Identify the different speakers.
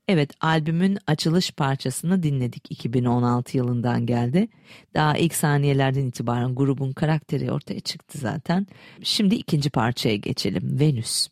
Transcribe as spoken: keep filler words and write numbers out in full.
Speaker 1: Evet, albümün açılış parçasını dinledik. iki bin on altı yılından geldi. Daha ilk saniyelerden itibaren grubun karakteri ortaya çıktı zaten. Şimdi ikinci parçaya geçelim. Venüs.